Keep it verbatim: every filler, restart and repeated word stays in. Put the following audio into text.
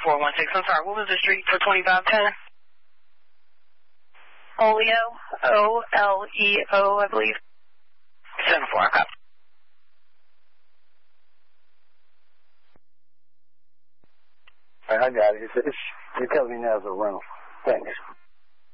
four one six. I'm sorry, what was the street for twenty-five ten? Oleo, O L E O, I believe. seven four, okay. I got it. It's, it's, it tells me now it's a rental. Thanks.